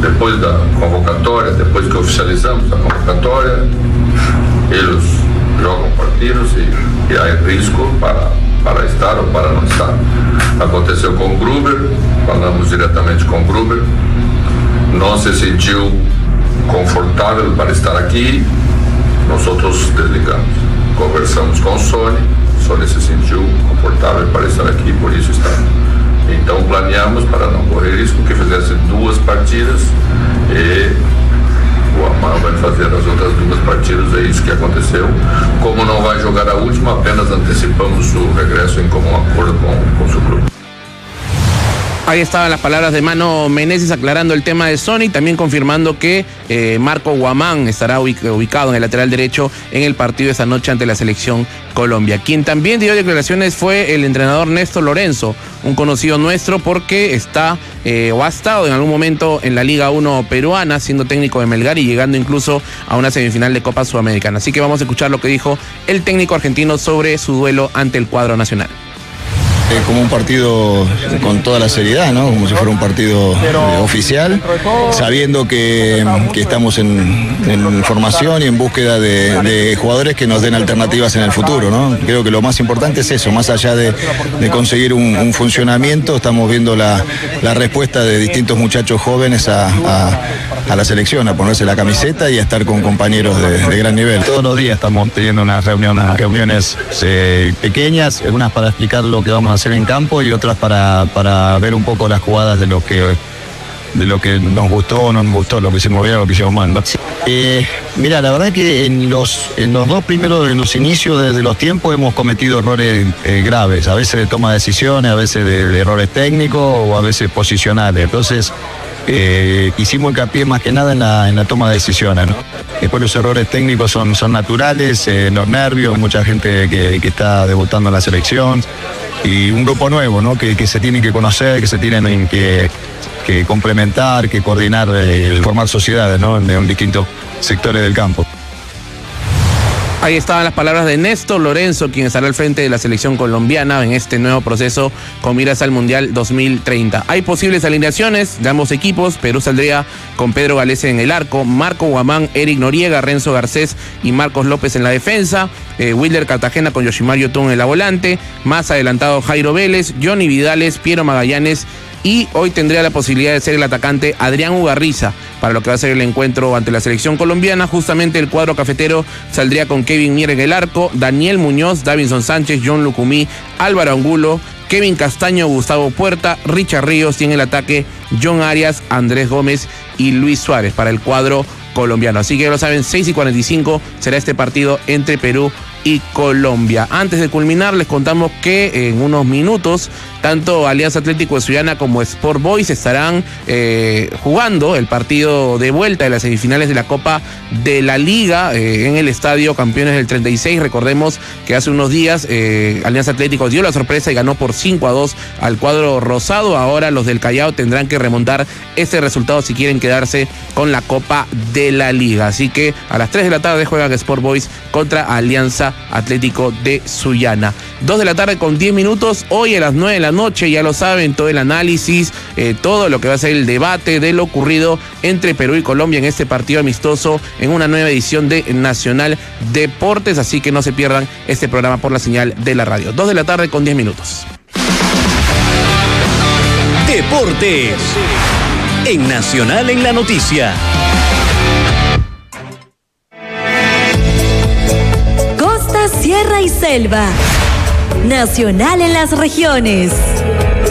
depois da convocatória, depois que oficializamos a convocatória, eles jogam partidos e há risco para estar ou para não estar. Aconteceu com o Gruber, falamos diretamente com o Gruber, não se sentiu confortável para estar aqui, nós desligamos. Conversamos com o Sony se sentiu confortável para estar aqui, por isso está. Então planeamos para não correr risco que fizesse 2 partidas e o Amar vai fazer as outras 2 partidas, é isso que aconteceu. Como não vai jogar a última, apenas antecipamos o regresso em comum acordo com su clube. Ahí estaban las palabras de Mano Menezes aclarando el tema de Sony, también confirmando que Marco Guamán estará ubicado en el lateral derecho en el partido de esta noche ante la selección Colombia. Quien también dio declaraciones fue el entrenador Néstor Lorenzo, un conocido nuestro porque está o ha estado en algún momento en la Liga 1 peruana, siendo técnico de Melgar y llegando incluso a una semifinal de Copa Sudamericana. Así que vamos a escuchar lo que dijo el técnico argentino sobre su duelo ante el cuadro nacional. Como un partido con toda la seriedad, ¿no? Como si fuera un partido oficial, sabiendo que estamos en formación y en búsqueda de jugadores que nos den alternativas en el futuro, ¿no? Creo que lo más importante es eso, más allá de conseguir un funcionamiento, estamos viendo la respuesta de distintos muchachos jóvenes a la selección, a ponerse la camiseta y a estar con compañeros de gran nivel. Todos los días estamos teniendo unas reuniones pequeñas, algunas para explicar lo que vamos a hacer en campo y otras para ver un poco las jugadas de lo que nos gustó o no nos gustó, lo que hicimos bien o lo que hicimos mal. Mira, la verdad es que en los 2 primeros, en los inicios de los tiempos hemos cometido errores graves, a veces de toma de decisiones, a veces de errores técnicos o a veces posicionales. Entonces hicimos hincapié más que nada en la toma de decisiones, ¿no? Después los errores técnicos son naturales, los nervios, mucha gente que está debutando en la selección y un grupo nuevo, ¿no? que se tienen que conocer, que se tienen que complementar, que coordinar, formar sociedades, ¿no? En distintos sectores del campo. Ahí estaban las palabras de Néstor Lorenzo, quien estará al frente de la selección colombiana en este nuevo proceso con miras al Mundial 2030. Hay posibles alineaciones de ambos equipos. Perú saldría con Pedro Galese en el arco, Marco Guamán, Eric Noriega, Renzo Garcés y Marcos López en la defensa, Wilder Cartagena con Yoshimar Yotun en la volante, más adelantado Jairo Vélez, Johnny Vidales, Piero Magallanes y hoy tendría la posibilidad de ser el atacante Adrián Ugarriza para lo que va a ser el encuentro ante la selección colombiana. Justamente el cuadro cafetero saldría con Kevin Mier en el arco, Daniel Muñoz, Davinson Sánchez, John Lucumí, Álvaro Angulo, Kevin Castaño, Gustavo Puerta, Richard Ríos y en el ataque John Arias, Andrés Gómez y Luis Suárez para el cuadro colombiano. Así que ya lo saben, 6:45 será este partido entre Perú y Colombia. Antes de culminar, les contamos que en unos minutos tanto Alianza Atlético de Sullana como Sport Boys estarán jugando el partido de vuelta de las semifinales de la Copa de la Liga en el Estadio Campeones del 36. Recordemos que hace unos días Alianza Atlético dio la sorpresa y ganó por 5-2 al cuadro rosado. Ahora los del Callao tendrán que remontar este resultado si quieren quedarse con la Copa de la Liga. Así que a las 3 de la tarde juegan Sport Boys contra Alianza Atlético de Sullana. 2 de la tarde con 10 minutos. Hoy a las 9 de la noche, ya lo saben, todo el análisis, todo lo que va a ser el debate de lo ocurrido entre Perú y Colombia en este partido amistoso en una nueva edición de Nacional Deportes. Así que no se pierdan este programa por la señal de la radio. 2 de la tarde con 10 minutos. Deportes en Nacional en la Noticia. Costa, Sierra y Selva. Nacional en las regiones.